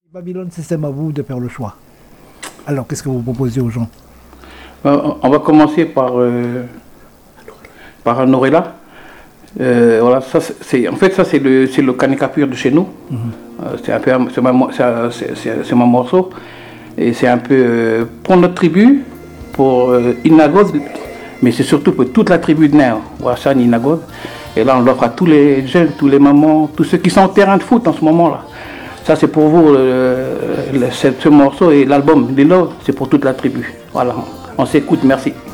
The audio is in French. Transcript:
Babylone System à vous de faire le choix. Alors, qu'est-ce que vous proposez aux gens? On va commencer par Norella. Voilà, ça, en fait, ça c'est le Kanika pur de chez nous. C'est un peu, c'est mon morceau. Et c'est un peu pour notre tribu, pour Inagod, mais c'est surtout pour toute la tribu de Ner, Ouassan, Inagod. Et là, on l'offre à tous les jeunes, tous les mamans, tous ceux qui sont au terrain de foot en ce moment-là. Ça, c'est pour vous, ce morceau et l'album Lilo, c'est pour toute la tribu. Voilà, on s'écoute, merci.